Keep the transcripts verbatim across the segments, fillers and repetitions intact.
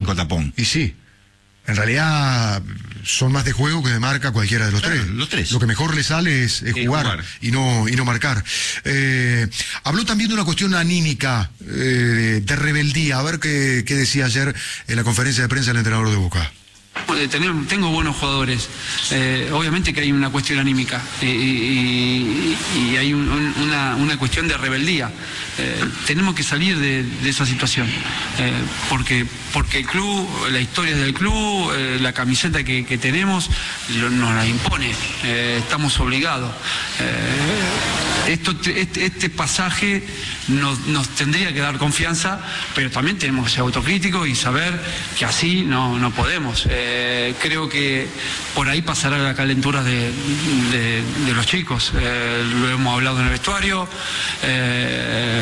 único tapón. Y sí, en realidad son más de juego que de marca cualquiera de los claro, tres. Los tres. Lo que mejor le sale es, es jugar, jugar y no y no marcar. Eh, habló también de una cuestión anímica, eh, de rebeldía. A ver qué, qué decía ayer en la conferencia de prensa el entrenador de Boca. Tengo, tengo buenos jugadores, eh, obviamente que hay una cuestión anímica y, y, y hay un, un, una, una cuestión de rebeldía. Eh, tenemos que salir de, de esa situación, eh, porque, porque el club, la historia del club, eh, la camiseta que, que tenemos lo, nos la impone, eh, estamos obligados. Eh, esto, este, este pasaje nos, nos tendría que dar confianza, pero también tenemos que ser autocríticos y saber que así no, no podemos. Eh, creo que por ahí pasará la calentura de, de, de los chicos, eh, lo hemos hablado en el vestuario, eh,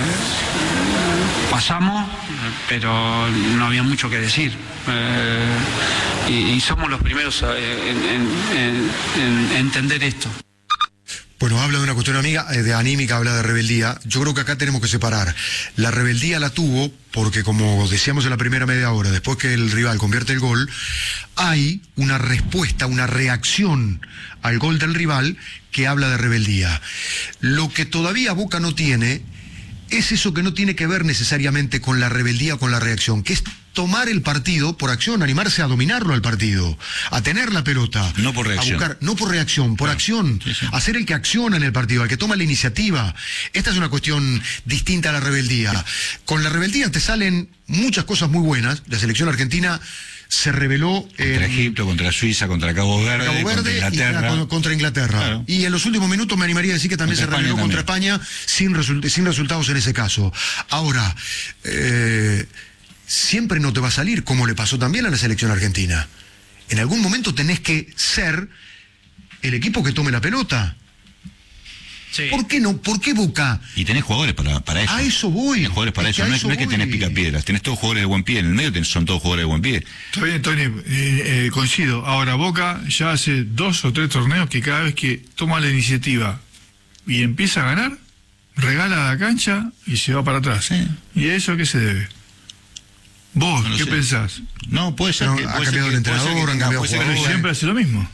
pasamos, pero no había mucho que decir. Eh, y, y somos los primeros en, en, en, en entender esto. Bueno, habla de una cuestión amiga, de anímica, habla de rebeldía. Yo creo que acá tenemos que separar. La rebeldía la tuvo porque, como decíamos en la primera media hora, después que el rival convierte el gol, hay una respuesta, una reacción al gol del rival que habla de rebeldía. Lo que todavía Boca no tiene es eso que no tiene que ver necesariamente con la rebeldía o con la reacción, que es tomar el partido por acción, animarse a dominarlo al partido, a tener la pelota. No por reacción. A buscar, no por reacción, por no. acción. Sí, sí. A ser el que acciona en el partido, al que toma la iniciativa. Esta es una cuestión distinta a la rebeldía. Con la rebeldía te salen muchas cosas muy buenas. La selección argentina se rebeló contra en, Egipto, contra Suiza, contra Cabo Verde, Cabo Verde contra Inglaterra. Y contra Inglaterra. Claro. Y en los últimos minutos me animaría a decir que también contra se rebeló contra España sin, result sin resultados en ese caso. Ahora, eh, siempre no te va a salir, como le pasó también a la selección argentina. En algún momento tenés que ser el equipo que tome la pelota. Sí. ¿Por qué no? ¿Por qué Boca? Y tenés jugadores para, para eso. A eso voy. Tenés jugadores para es eso. No es, eso no es que tenés picapiedras, tenés todos jugadores de buen pie. En el medio tenés, son todos jugadores de buen pie. Está bien, Tony, eh, eh, coincido. Ahora, Boca ya hace dos o tres torneos que cada vez que toma la iniciativa y empieza a ganar, regala la cancha y se va para atrás. Sí. ¿Y a eso a qué se debe? ¿Vos no qué sé. pensás? No, puede ser no, que... Ha puede cambiado ser el que, entrenador, han cambiado jugadores. Pero siempre hace lo mismo.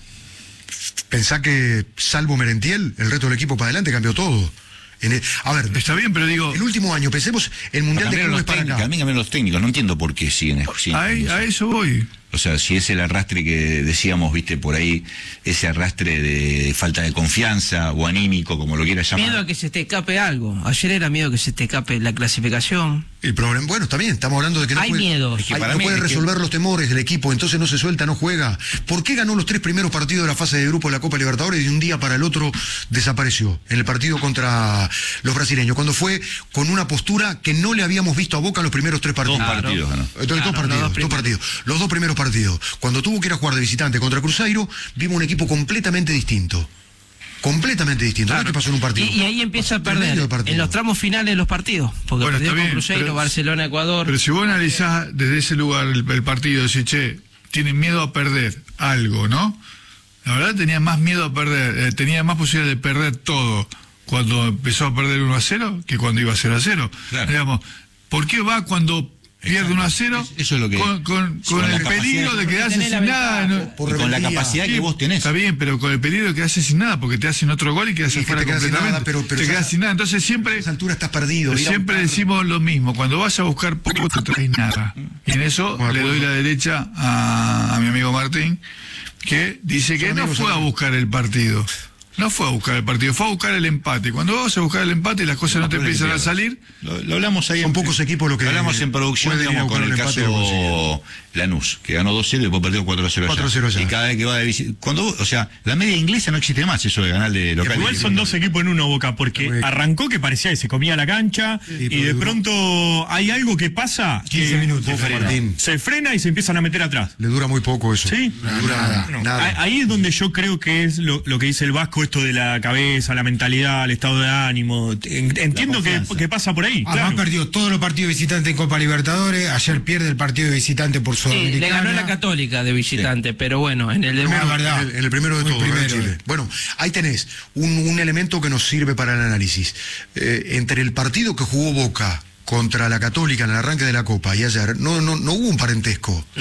Pensá que, salvo Merentiel, el resto del equipo para adelante cambió todo. En el, a ver, está bien, pero digo... El último año, pensemos el Mundial de Clubes para acá. A mí cambian los técnicos, no entiendo por qué siguen... siguen a, a eso voy. O sea, si es el arrastre que decíamos, viste, por ahí, ese arrastre de falta de confianza o anímico, como lo quieras llamar. Miedo a que se te escape algo. Ayer era miedo que se te escape la clasificación. El problema, bueno, está bien, estamos hablando de que no hay puede, miedo. Es que hay, no puede resolver que... los temores del equipo, entonces no se suelta, no juega. ¿Por qué ganó los tres primeros partidos de la fase de grupo de la Copa Libertadores y de un día para el otro desapareció? En el partido contra los brasileños, cuando fue con una postura que no le habíamos visto a Boca en los primeros tres partidos. Dos partidos, ¿no? Entonces, claro, dos partidos, dos, dos partidos. Los dos primeros partidos. Cuando tuvo que ir a jugar de visitante contra Cruzeiro, vimos un equipo completamente distinto. Completamente distinto. Claro. ¿Qué pasó en un partido? Y, y ahí empieza a perder en los tramos finales de los partidos. Porque bueno, perdió bien, con Cruzeiro, pero, Barcelona, Ecuador. Pero si vos analizás desde ese lugar el, el partido, decís, che, tienen miedo a perder algo, ¿no? La verdad tenía más miedo a perder, eh, tenía más posibilidad de perder todo cuando empezó a perder uno a cero que cuando iba a cero a cero. Claro. Digamos, ¿por qué va cuando pierde uno a cero? Eso es lo que... Con, con, con, con el peligro de quedarse sin nada. No, por con la capacidad sí, que vos tenés. Está bien, pero con el peligro de quedarse sin nada, porque te hacen otro gol y quedas y fuera que te completamente. Nada, pero, pero te quedas sin nada. Entonces siempre... A esa altura estás perdido. Siempre decimos lo mismo. Cuando vas a buscar poco, te traes nada. Y en eso bueno, le doy la derecha a, a mi amigo Martín, que dice que no fue a buscar el partido. No fue a buscar el partido, fue a buscar el empate. Cuando vas a buscar el empate y las cosas no, no te empiezan a salir... Lo, lo hablamos ahí... Son en, pocos equipos lo que... Lo hablamos en producción, digamos, con el, el caso Lanús, que ganó dos cero y después perdió cuatro a cero allá. Y cada vez que va de visita... Cuando, o sea, la media inglesa no existe más, eso de ganar de local. Igual son dos equipos en uno, Boca, porque Correcto. arrancó que parecía que se comía la cancha sí, y de pronto hay algo que pasa... quince que minutos, frena. Se frena y se empiezan a meter atrás. Le dura muy poco eso. Sí. Le dura nada, no. nada. Ahí es donde yo creo que es lo, lo que dice el Vasco, esto de la cabeza, la mentalidad, el estado de ánimo. Entiendo que, que pasa por ahí. Además claro. perdió todos los partidos visitantes en Copa Libertadores, ayer pierde el partido de visitante por Sudamericana. Sí, le ganó la Católica de visitante, sí. pero bueno, en el, de... no, verdad. En, el, en el primero de todos, en Chile. Bueno, ahí tenés un, un elemento que nos sirve para el análisis. Eh, entre el partido que jugó Boca contra la Católica en el arranque de la Copa y ayer, no, no, no hubo un parentesco.